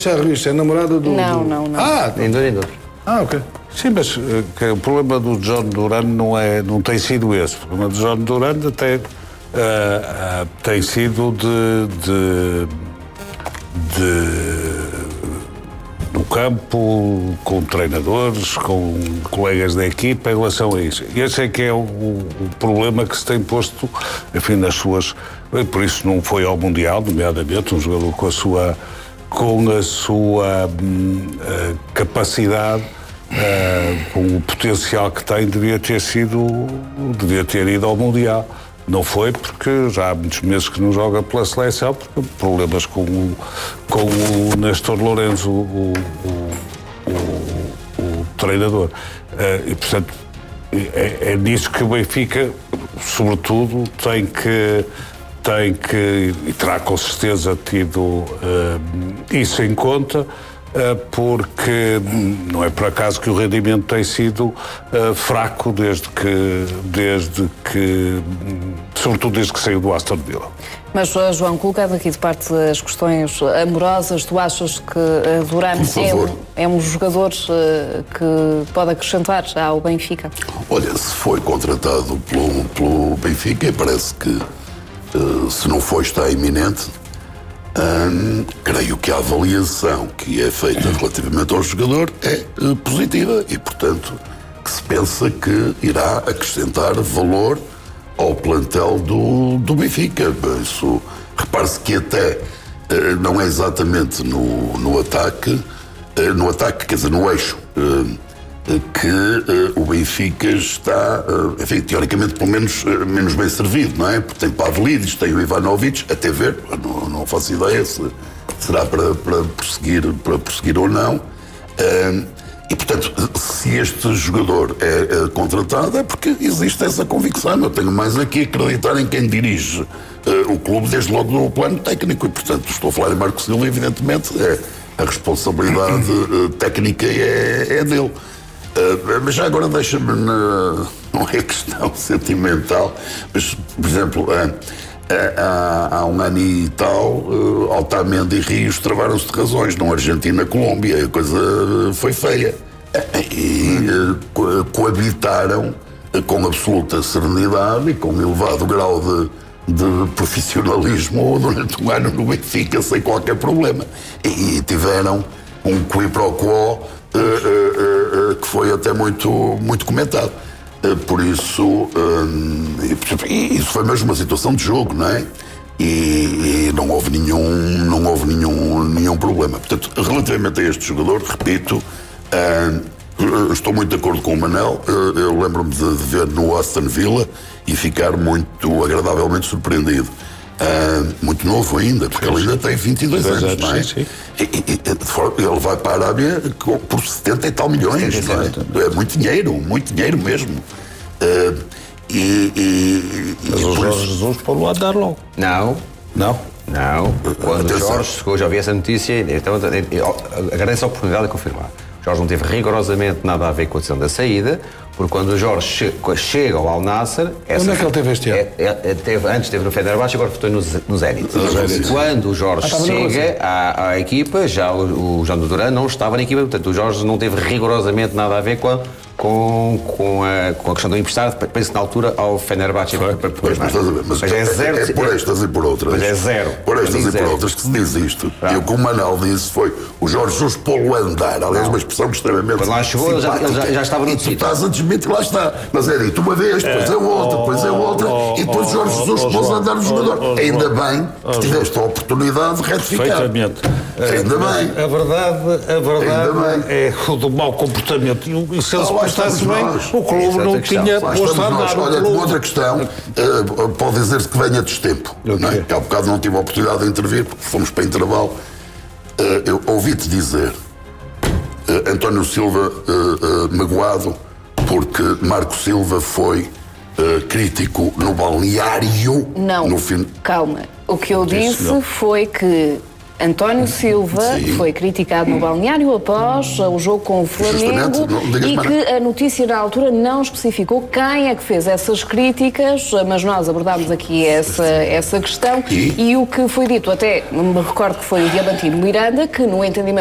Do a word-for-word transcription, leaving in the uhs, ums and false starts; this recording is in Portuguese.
Isto é namorada do... Não, do... não, não. Ah, Indor, Indor. ah, ok. Sim, mas uh, que o problema do John Duran não, é, não tem sido esse. O problema do John Duran até uh, uh, tem sido de, de, de no campo, com treinadores, com colegas da equipa em relação a isso. E esse é que é o, o problema que se tem posto, enfim, nas suas... Por isso não foi ao Mundial, nomeadamente, um jogador com a sua, com a sua hum, uh, capacidade, uh, com o potencial que tem, devia ter sido, devia ter ido ao Mundial. Não foi, porque já há muitos meses que não joga pela seleção, porque problemas com o, com o Néstor Lourenço, o, o, o, o treinador. Uh, e, portanto, é, é nisso que o Benfica, sobretudo, tem que, tem que e terá com certeza tido uh, isso em conta, Uh, porque não é por acaso que o rendimento tem sido uh, fraco desde que, desde que, sobretudo desde que saiu do Aston Villa. Mas, João, colocando aqui de parte as questões amorosas, tu achas que uh, Duran é um, é um jogador uh, que pode acrescentar ao Benfica? Olha, se foi contratado pelo, pelo Benfica, parece que uh, se não foi, está iminente. Hum, creio que a avaliação que é feita relativamente ao jogador é uh, positiva e, portanto, que se pensa que irá acrescentar valor ao plantel do, do Benfica. Isso, repare-se que até uh, não é exatamente no, no ataque, uh, no ataque, quer dizer, no eixo, uh, que uh, o Benfica está, uh, enfim, teoricamente, pelo menos, uh, menos bem servido, não é? Porque tem Pavlidis, tem o Ivanovic, até ver, não, não faço ideia se será para, para, prosseguir, para prosseguir ou não. Uh, e, portanto, se este jogador é, é contratado, é porque existe essa convicção. Eu tenho mais aqui a acreditar em quem dirige uh, o clube, desde logo no plano técnico. E, portanto, estou a falar em Marco Silva, evidentemente, é, a responsabilidade uh, técnica é, é dele. Uh, mas já agora deixa-me, na, não é questão sentimental, mas, por exemplo, uh, uh, há, há um ano e tal, uh, Otamendi e Rios travaram-se de razões, não Argentina-Colômbia, a coisa foi feia. Uh, e uh, co- coabitaram uh, com absoluta serenidade e com um elevado grau de, de profissionalismo durante um ano no Benfica, sem qualquer problema. E, e tiveram um quiproquo Uh, uh, uh, uh, que foi até muito, muito comentado. Uh, por isso, uh, e, isso foi mesmo uma situação de jogo, não é? E, e não houve nenhum, não houve nenhum, nenhum problema. Portanto, relativamente a este jogador, repito, uh, estou muito de acordo com o Manel. Uh, eu lembro-me de, de ver no Aston Villa e ficar muito agradavelmente surpreendido. Uh, muito novo ainda, porque ele ainda tem vinte e dois anos, não é? Sim, sim. E, e, e, ele vai para a Arábia por setenta e tal milhões, não é? É muito dinheiro, muito dinheiro mesmo. Uh, e, e, Mas e o Jorge isso... Jesus pode lá dar logo. Não. Não? Não. Quando o Jorge chegou, já havia essa notícia, então agradeço a oportunidade de confirmar. O Jorge não teve rigorosamente nada a ver com a decisão da saída, porque quando o Jorge che- chega ao Al Nassr... Onde é que ele teve este ano? É, é, teve, antes esteve no Fenerbahçe, agora foi no, no Zenit. Quando o Jorge ah, chega à, à equipa, já o, o João Duran não estava na equipa, portanto o Jorge não teve rigorosamente nada a ver com a, com, com a, com a questão do emprestado, penso na altura ao Fenerbahçe. Mas, mas, mas, mas é, é zero. É, é por estas e por outras. Mas é zero. Por estas e por zero. outras que se diz isto. Ah. E o que o Manel disse foi o Jorge Jesus pô-lo a andar. Aliás, uma expressão extremamente. Quando lá chegou, ele já, ele já, já estava no sítio. Tu estás a desmentir, lá está. Mas é dito uma vez, depois é outra, depois é outra. E depois o Jorge Jesus pôs a andar no jogador. Ainda bem que tiveste a oportunidade de retificar. Perfeitamente. Ainda bem. A verdade, a verdade é o do mau comportamento. E se ele se portasse bem, o clube não tinha posto a andar. Olha, uma outra questão, uh, pode dizer-se que venha de tempo. Não é? Há bocado não tive a oportunidade de intervir, porque fomos para intervalo. Uh, eu ouvi-te dizer, uh, António Silva uh, uh, magoado, porque Marco Silva foi uh, crítico no balneário. Não, no fim... calma. O que eu disse foi que António Silva Sim. foi criticado no balneário após o jogo com o Flamengo e que a notícia na altura não especificou quem é que fez essas críticas, mas nós abordámos aqui essa, essa questão e? e o que foi dito, até me recordo que foi o Diamantino Miranda, que no entendimento